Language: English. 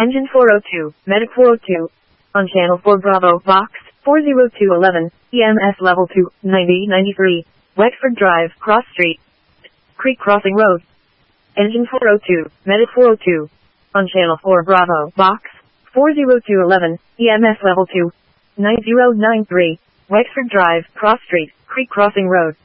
Engine 402, Medic 402. On channel 4 Bravo, Box 40211, EMS level 2, 9093. Wexford Drive, Cross Street. Creek Crossing Road. Engine 402, Medic 402. On channel 4 Bravo, Box 40211, EMS level 2, 9093. Wexford Drive, Cross Street, Creek Crossing Road.